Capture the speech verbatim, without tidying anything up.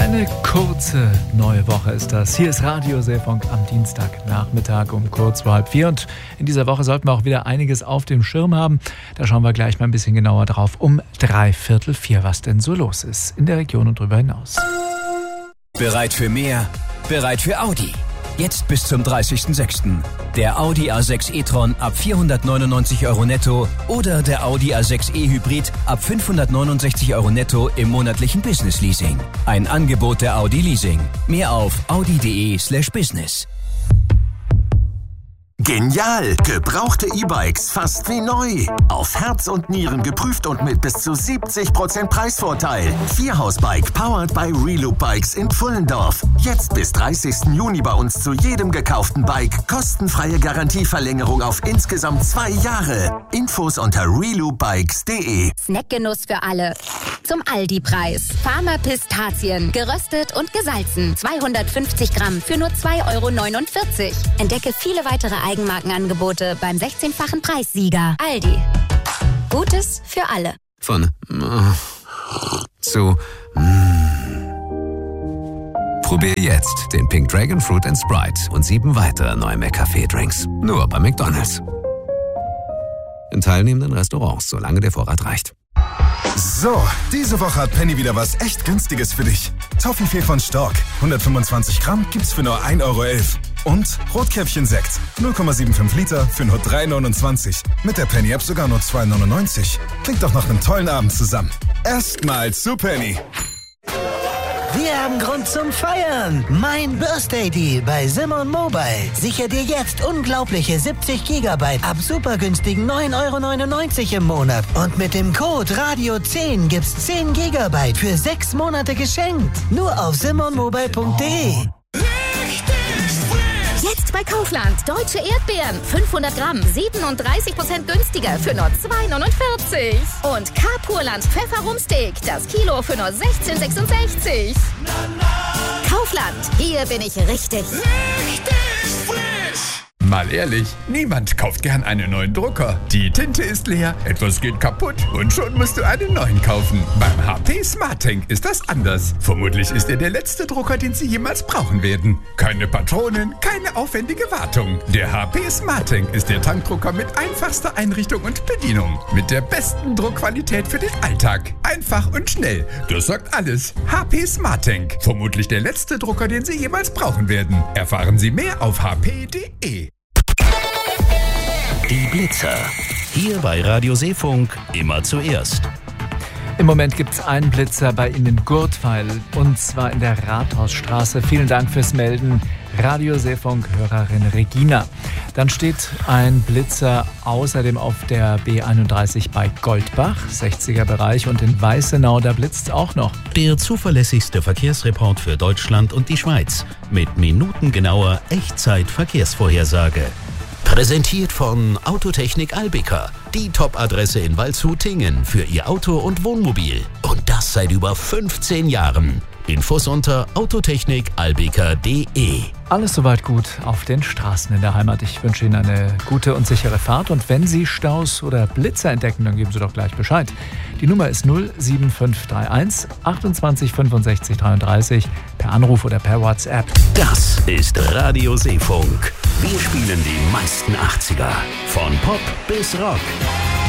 Eine kurze neue Woche ist das. Hier ist Radio Seefunk am Dienstagnachmittag um kurz vor halb vier. Und in dieser Woche sollten wir auch wieder einiges auf dem Schirm haben. Da schauen wir gleich mal ein bisschen genauer drauf. Um drei Viertel vier, was denn so los ist in der Region und darüber hinaus. Bereit für mehr? Bereit für Audi? Jetzt bis zum dreißigsten sechsten Der Audi A sechs e-tron ab vierhundertneunundneunzig Euro netto oder der Audi A sechs e-Hybrid ab fünfhundertneunundsechzig Euro netto im monatlichen Business-Leasing. Ein Angebot der Audi Leasing. Mehr auf audi.de slash business. Genial! Gebrauchte E-Bikes fast wie neu. Auf Herz und Nieren geprüft und mit bis zu siebzig Prozent Preisvorteil. Vierhausbike powered by Reloop Bikes in Pfullendorf. Jetzt bis dreißigsten Juni bei uns zu jedem gekauften Bike. Kostenfreie Garantieverlängerung auf insgesamt zwei Jahre. Infos unter reloopbikes punkt de. Snackgenuss für alle. Zum Aldi-Preis. Farmer Pistazien. Geröstet und gesalzen. zweihundertfünfzig Gramm für nur zwei Euro neunundvierzig. Entdecke viele weitere Eigenmarkenangebote beim sechzehnfachen Preissieger. Aldi. Gutes für alle. Von äh, zu mm. Probier jetzt den Pink Dragon Fruit and Sprite und sieben weitere neue McCafé-Drinks. Nur bei McDonald's. In teilnehmenden Restaurants, solange der Vorrat reicht. So, diese Woche hat Penny wieder was echt Günstiges für dich. Toffifee von Stork. hundertfünfundzwanzig Gramm gibt's für nur ein Euro elf. Und Rotkäppchen-Sekt. null Komma fünfundsiebzig Liter für nur drei neunundzwanzig. Mit der Penny-App sogar nur zwei neunundneunzig. Klingt doch nach einem tollen Abend zusammen. Erstmal zu Penny. Wir haben Grund zum Feiern. Mein Birthday Deal bei Simon Mobile. Sicher dir jetzt unglaubliche siebzig Gigabyte ab super günstigen neun Euro neunundneunzig im Monat. Und mit dem Code Radio zehn gibt's zehn Gigabyte für sechs Monate geschenkt. Nur auf simon mobile punkt de. Jetzt bei Kaufland. Deutsche Erdbeeren. fünfhundert Gramm. siebenunddreißig Prozent günstiger für nur zwei neunundvierzig. Und K-Purland Pfefferumsteak. Das Kilo für nur sechzehn sechsundsechzig. Kaufland. Hier bin ich richtig. Richtig frisch. Mal ehrlich, niemand kauft gern einen neuen Drucker. Die Tinte ist leer, etwas geht kaputt und schon musst du einen neuen kaufen. Beim H P SmartTank ist das anders. Vermutlich ist er der letzte Drucker, den Sie jemals brauchen werden. Keine Patronen, keine aufwendige Wartung. Der H P SmartTank ist der Tankdrucker mit einfachster Einrichtung und Bedienung. Mit der besten Druckqualität für den Alltag. Einfach und schnell. Das sagt alles. H P SmartTank. Vermutlich der letzte Drucker, den Sie jemals brauchen werden. Erfahren Sie mehr auf h p punkt de. Die Blitzer. Hier bei Radio Seefunk immer zuerst. Im Moment gibt es einen Blitzer bei Ihnen in Gurtweil und zwar in der Rathausstraße. Vielen Dank fürs Melden, Radio Seefunk-Hörerin Regina. Dann steht ein Blitzer außerdem auf der B einunddreißig bei Goldbach, sechziger Bereich, und in Weißenau, da blitzt auch noch. Der zuverlässigste Verkehrsreport für Deutschland und die Schweiz mit minutengenauer Echtzeit-Verkehrsvorhersage. Präsentiert von Autotechnik Albica, die Top-Adresse in Waldshut-Tingen für Ihr Auto und Wohnmobil. Und das seit über fünfzehn Jahren. Infos unter autotechnik albica punkt de. Alles soweit gut auf den Straßen in der Heimat. Ich wünsche Ihnen eine gute und sichere Fahrt. Und wenn Sie Staus oder Blitzer entdecken, dann geben Sie doch gleich Bescheid. Die Nummer ist null sieben fünf drei eins achtundzwanzig fünfundsechzig dreiunddreißig per Anruf oder per WhatsApp. Das ist Radio Seefunk. Wir spielen die meisten achtziger. Von Pop bis Rock.